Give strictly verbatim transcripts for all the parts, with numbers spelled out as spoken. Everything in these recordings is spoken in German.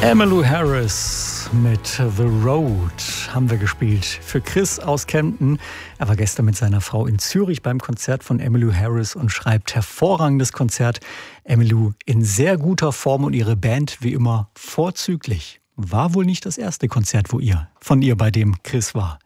Emmylou Harris mit The Road haben wir gespielt. Für Chris aus Kempten. Er war gestern mit seiner Frau in Zürich beim Konzert von Emmylou Harris und schreibt: hervorragendes Konzert. Emmylou in sehr guter Form und ihre Band wie immer vorzüglich. War wohl nicht das erste Konzert, wo ihr von ihr bei dem Chris war.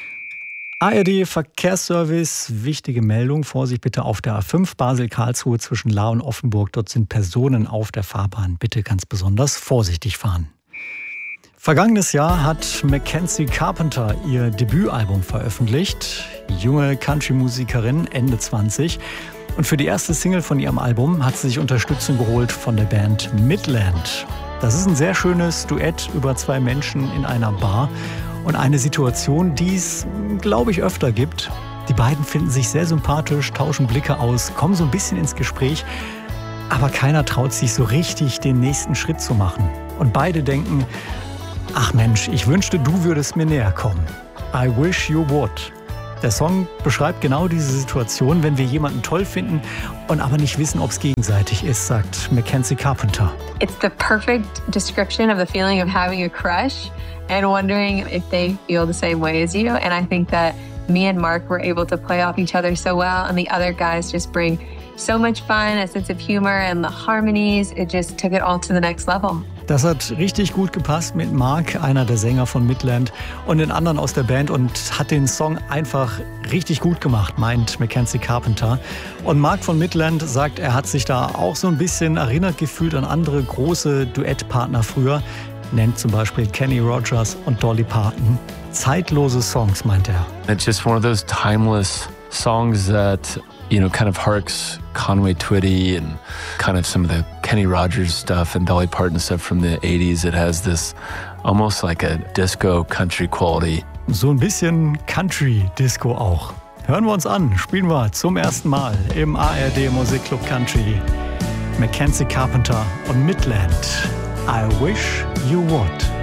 A R D Verkehrsservice, wichtige Meldung. Vorsicht bitte auf der A fünf Basel-Karlsruhe zwischen Lahr und Offenburg. Dort sind Personen auf der Fahrbahn. Bitte ganz besonders vorsichtig fahren. Vergangenes Jahr hat Mackenzie Carpenter ihr Debütalbum veröffentlicht. Junge Country-Musikerin, Ende zwanzig. Und für die erste Single von ihrem Album hat sie sich Unterstützung geholt von der Band Midland. Das ist ein sehr schönes Duett über zwei Menschen in einer Bar. Und eine Situation, die es, glaube ich, öfter gibt. Die beiden finden sich sehr sympathisch, tauschen Blicke aus, kommen so ein bisschen ins Gespräch. Aber keiner traut sich so richtig, den nächsten Schritt zu machen. Und beide denken, ach Mensch, ich wünschte, du würdest mir näher kommen. I wish you would. Der Song beschreibt genau diese Situation, wenn wir jemanden toll finden und aber nicht wissen, ob es gegenseitig ist, sagt Mackenzie Carpenter. It's the perfect description of the feeling of having a crush and wondering if they feel the same way as you. And I think that me and Mark were able to play off each other so well, and the other guys just bring so much fun, a sense of humor, and the harmonies. It just took it all to the next level. Das hat richtig gut gepasst mit Mark, einer der Sänger von Midland, und den anderen aus der Band und hat den Song einfach richtig gut gemacht, meint Mackenzie Carpenter. Und Mark von Midland sagt, er hat sich da auch so ein bisschen erinnert gefühlt an andere große Duettpartner früher, nennt zum Beispiel Kenny Rogers und Dolly Parton. Zeitlose Songs, meint er. It's just one of those timeless songs that, you know, kind of harks Conway Twitty and kind of some of the Kenny Rogers stuff and Dolly Parton stuff from the eighties. It has this almost like a disco country quality. So ein bisschen Country-Disco auch. Hören wir uns an, spielen wir zum ersten Mal im A R D Musikclub Country. Mackenzie Carpenter und Midland. I wish you would.